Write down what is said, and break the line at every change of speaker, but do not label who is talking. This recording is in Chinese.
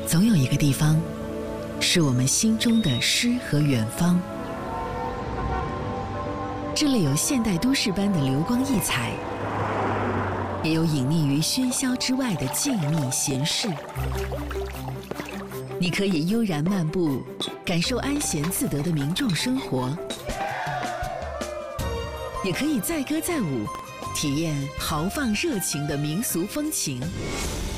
总有一个地方，是我们心中的诗和远方。这里有现代都市般的流光溢彩，也有隐匿于喧嚣之外的静谧闲适。你可以悠然漫步，感受安闲自得的民众生活；也可以载歌载舞，体验豪放热情的民俗风情。